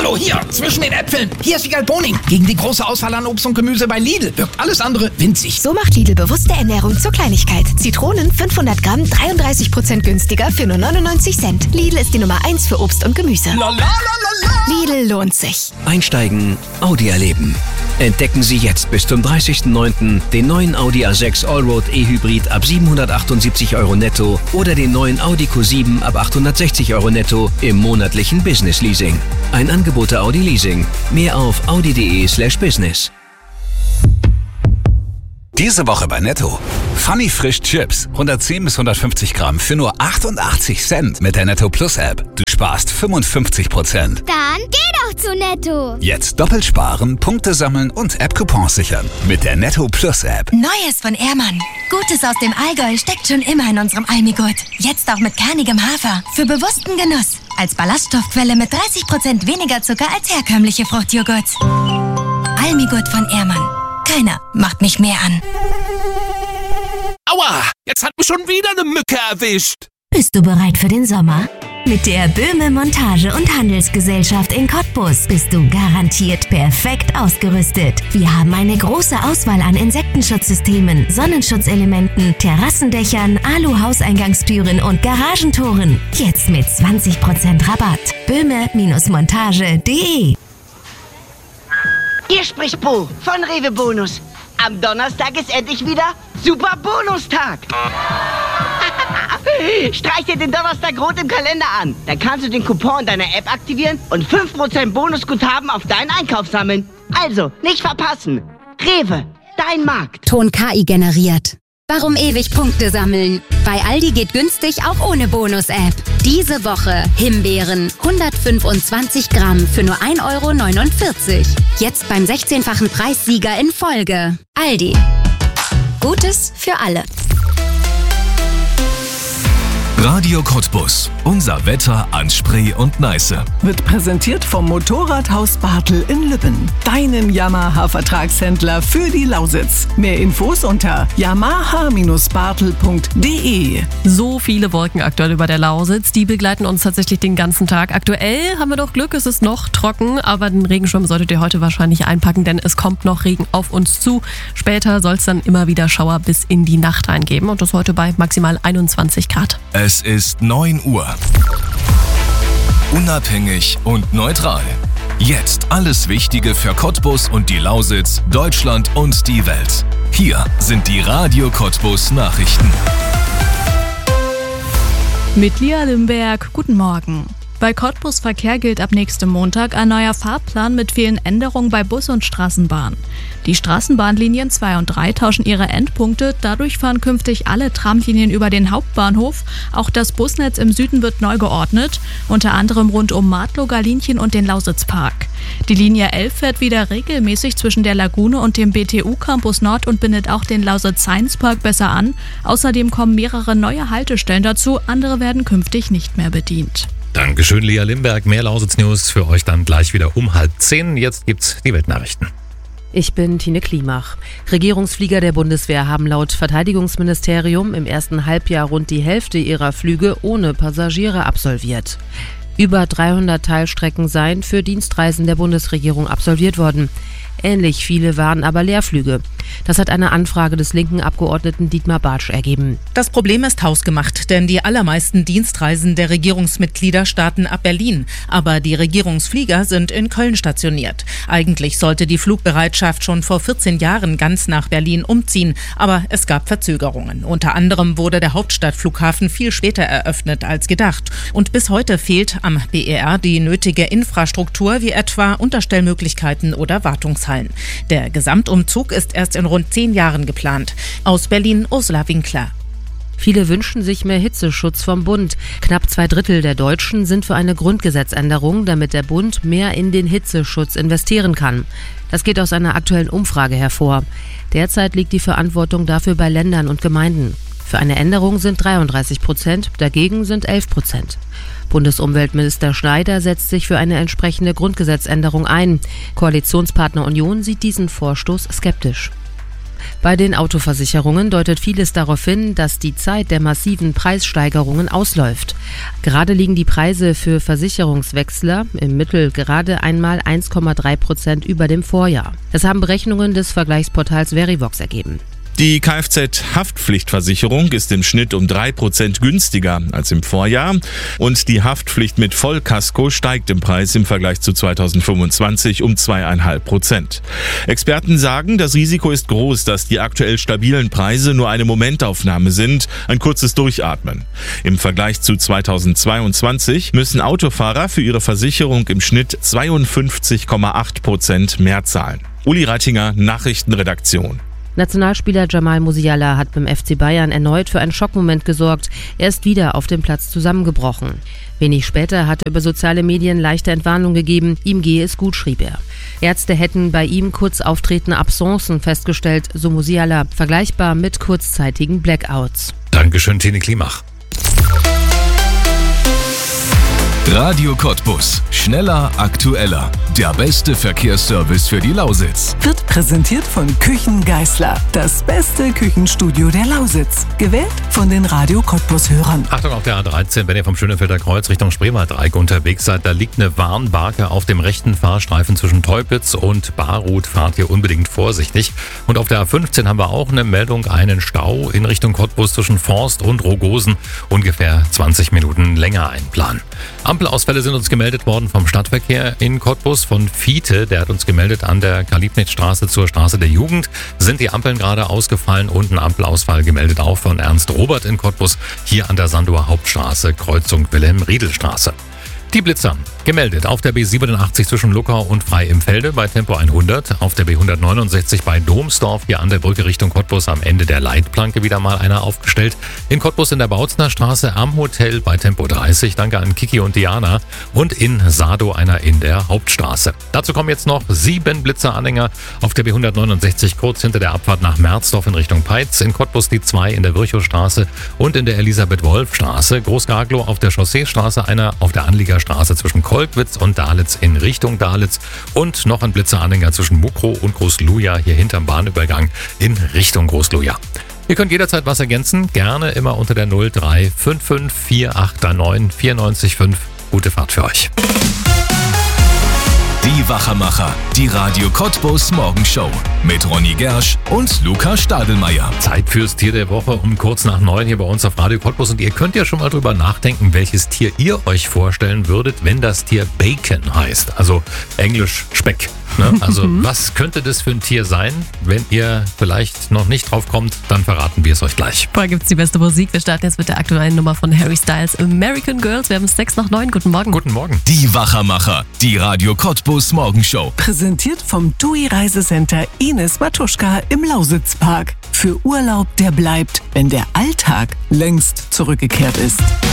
Hallo, hier, zwischen den Äpfeln. Hier ist Wiegald Boning. Gegen die große Auswahl an Obst und Gemüse bei Lidl wirkt alles andere winzig. So macht Lidl bewusste Ernährung zur Kleinigkeit. Zitronen 500 Gramm, 33% günstiger für nur 99 Cent. Lidl ist die Nummer 1 für Obst und Gemüse. Lidl lohnt sich. Einsteigen, Audi erleben. Entdecken Sie jetzt bis zum 30.09. den neuen Audi A6 Allroad E-Hybrid ab 778 € netto oder den neuen Audi Q7 ab 860 € netto im monatlichen Business Leasing. Ein Angebot der Audi Leasing. Mehr auf audi.de/business. Diese Woche bei Netto. Funny Frisch Chips. 110 bis 150 Gramm für nur 88 Cent mit der Netto Plus App. Du sparst 55%. Dann geh doch zu Netto. Jetzt doppelt sparen, Punkte sammeln und App-Coupons sichern. Mit der Netto Plus App. Neues von Ehrmann. Gutes aus dem Allgäu steckt schon immer in unserem Almigurt. Jetzt auch mit kernigem Hafer. Für bewussten Genuss. Als Ballaststoffquelle mit 30% weniger Zucker als herkömmliche Fruchtjoghurts. Almigurt von Ehrmann. Keiner macht mich mehr an. Aua, jetzt hat mich schon wieder eine Mücke erwischt. Bist du bereit für den Sommer? Mit der Böhme Montage- und Handelsgesellschaft in Cottbus bist du garantiert perfekt ausgerüstet. Wir haben eine große Auswahl an Insektenschutzsystemen, Sonnenschutzelementen, Terrassendächern, Alu-Hauseingangstüren und Garagentoren. Jetzt mit 20% Rabatt. Böhme-montage.de. Hier spricht Bo von Rewe Bonus. Am Donnerstag ist endlich wieder Super Bonustag. Streich dir den Donnerstag rot im Kalender an. Dann kannst du den Coupon in deiner App aktivieren und 5% Bonusguthaben auf deinen Einkauf sammeln. Also, nicht verpassen. Rewe, dein Markt. Ton KI generiert. Warum ewig Punkte sammeln? Bei Aldi geht günstig auch ohne Bonus-App. Diese Woche Himbeeren 125 Gramm für nur 1,49 €. Jetzt beim 16-fachen Preissieger in Folge. Aldi. Gutes für alle. Radio Cottbus. Unser Wetter an Spree und Neiße. Wird präsentiert vom Motorradhaus Bartel in Lübben. Deinem Yamaha-Vertragshändler für die Lausitz. Mehr Infos unter yamaha-bartel.de. So viele Wolken aktuell über der Lausitz. Die begleiten uns tatsächlich den ganzen Tag. Aktuell haben wir doch Glück, es ist noch trocken, aber den Regenschirm solltet ihr heute wahrscheinlich einpacken, denn es kommt noch Regen auf uns zu. Später soll es dann immer wieder Schauer bis in die Nacht reingeben und das heute bei maximal 21 Grad. Es ist 9 Uhr. Unabhängig und neutral. Jetzt alles Wichtige für Cottbus und die Lausitz, Deutschland und die Welt. Hier sind die Radio Cottbus Nachrichten. Mit Lia Limberg, guten Morgen. Bei Cottbus Verkehr gilt ab nächstem Montag ein neuer Fahrplan mit vielen Änderungen bei Bus und Straßenbahn. Die Straßenbahnlinien 2 und 3 tauschen ihre Endpunkte, dadurch fahren künftig alle Tramlinien über den Hauptbahnhof. Auch das Busnetz im Süden wird neu geordnet, unter anderem rund um Martlow, Galinchen und den Lausitzpark. Die Linie 11 fährt wieder regelmäßig zwischen der Lagune und dem BTU Campus Nord und bindet auch den Lausitz Science Park besser an. Außerdem kommen mehrere neue Haltestellen dazu, andere werden künftig nicht mehr bedient. Dankeschön, Lia Limberg. Mehr Lausitz-News für euch dann gleich wieder um 9:30. Jetzt gibt's die Weltnachrichten. Ich bin Tine Klimach. Regierungsflieger der Bundeswehr haben laut Verteidigungsministerium im ersten Halbjahr rund die Hälfte ihrer Flüge ohne Passagiere absolviert. Über 300 Teilstrecken seien für Dienstreisen der Bundesregierung absolviert worden. Ähnlich viele waren aber Leerflüge. Das hat eine Anfrage des linken Abgeordneten Dietmar Bartsch ergeben. Das Problem ist hausgemacht, denn die allermeisten Dienstreisen der Regierungsmitglieder starten ab Berlin. Aber die Regierungsflieger sind in Köln stationiert. Eigentlich sollte die Flugbereitschaft schon vor 14 Jahren ganz nach Berlin umziehen. Aber es gab Verzögerungen. Unter anderem wurde der Hauptstadtflughafen viel später eröffnet als gedacht. Und bis heute fehlt am BER die nötige Infrastruktur, wie etwa Unterstellmöglichkeiten oder Wartungshallen. Der Gesamtumzug ist erst in rund 10 Jahren geplant. Aus Berlin Ursula Winkler. Viele wünschen sich mehr Hitzeschutz vom Bund. Knapp 2/3 der Deutschen sind für eine Grundgesetzänderung, damit der Bund mehr in den Hitzeschutz investieren kann. Das geht aus einer aktuellen Umfrage hervor. Derzeit liegt die Verantwortung dafür bei Ländern und Gemeinden. Für eine Änderung sind 33%, dagegen sind 11%. Bundesumweltminister Schneider setzt sich für eine entsprechende Grundgesetzänderung ein. Koalitionspartner Union sieht diesen Vorstoß skeptisch. Bei den Autoversicherungen deutet vieles darauf hin, dass die Zeit der massiven Preissteigerungen ausläuft. Gerade liegen die Preise für Versicherungswechsler im Mittel gerade einmal 1,3% über dem Vorjahr. Das haben Berechnungen des Vergleichsportals Verivox ergeben. Die Kfz-Haftpflichtversicherung ist im Schnitt um 3% günstiger als im Vorjahr und die Haftpflicht mit Vollkasko steigt im Preis im Vergleich zu 2025 um 2,5%. Experten sagen, das Risiko ist groß, dass die aktuell stabilen Preise nur eine Momentaufnahme sind, ein kurzes Durchatmen. Im Vergleich zu 2022 müssen Autofahrer für ihre Versicherung im Schnitt 52,8% mehr zahlen. Uli Reitinger, Nachrichtenredaktion. Nationalspieler Jamal Musiala hat beim FC Bayern erneut für einen Schockmoment gesorgt. Er ist wieder auf dem Platz zusammengebrochen. Wenig später hat er über soziale Medien leichte Entwarnung gegeben. Ihm gehe es gut, schrieb er. Ärzte hätten bei ihm kurz auftretende Absenzen festgestellt, so Musiala, vergleichbar mit kurzzeitigen Blackouts. Dankeschön, Tine Klimach. Radio Cottbus. Schneller, aktueller. Der beste Verkehrsservice für die Lausitz. Wird präsentiert von Küchen Geisler. Das beste Küchenstudio der Lausitz. Gewählt von den Radio Cottbus-Hörern. Achtung auf der A13, wenn ihr vom Schönefelder Kreuz Richtung Spreewald-Dreieck unterwegs seid, da liegt eine Warnbarke auf dem rechten Fahrstreifen zwischen Teupitz und Barruth. Fahrt ihr unbedingt vorsichtig. Und auf der A15 haben wir auch eine Meldung, einen Stau in Richtung Cottbus zwischen Forst und Rogosen. Ungefähr 20 Minuten länger einplanen. Ampelausfälle sind uns gemeldet worden vom Stadtverkehr in Cottbus, von Fiete. Der hat uns gemeldet, an der Karl-Liebknecht-Straße zur Straße der Jugend sind die Ampeln gerade ausgefallen und ein Ampelausfall gemeldet auch von Ernst Robert in Cottbus, hier an der Sanduer Hauptstraße, Kreuzung Wilhelm-Riedel-Straße. Die Blitzer gemeldet auf der B87 zwischen Luckau und Frei im Felde bei Tempo 100, auf der B169 bei Domsdorf hier an der Brücke Richtung Cottbus am Ende der Leitplanke wieder mal einer aufgestellt. In Cottbus in der Bautzner Straße am Hotel bei Tempo 30, danke an Kiki und Diana, und in Sado einer in der Hauptstraße. Dazu kommen jetzt noch 7 Blitzeranhänger auf der B169 kurz hinter der Abfahrt nach Merzdorf in Richtung Peitz, in Cottbus die 2 in der Virchowstraße und in der Elisabeth-Wolf-Straße, Großgarglow auf der Chausseestraße einer auf der Anliegerstraße zwischen Kolkwitz und Dalitz in Richtung Dalitz und noch ein Blitzeranhänger zwischen Mukrow und Großluja hier hinterm Bahnübergang in Richtung Großluja. Ihr könnt jederzeit was ergänzen, gerne immer unter der 03 55 4839 94,5. Gute Fahrt für euch. Die Wachermacher, die Radio Cottbus Morgenshow mit Ronny Gersch und Luca Stadelmeier. Zeit fürs Tier der Woche um kurz nach 9 hier bei uns auf Radio Cottbus. Und ihr könnt ja schon mal drüber nachdenken, welches Tier ihr euch vorstellen würdet, wenn das Tier Bacon heißt. Also Englisch Speck. Ne? Also was könnte das für ein Tier sein? Wenn ihr vielleicht noch nicht drauf kommt, dann verraten wir es euch gleich. Vorher gibt es die beste Musik. Wir starten jetzt mit der aktuellen Nummer von Harry Styles, American Girls. Wir haben es 6 nach 9. Guten Morgen. Guten Morgen. Die Wachermacher, die Radio Cottbus Morgenshow. Präsentiert vom TUI Reisecenter Ines Matuschka im Lausitzpark. Für Urlaub, der bleibt, wenn der Alltag längst zurückgekehrt ist.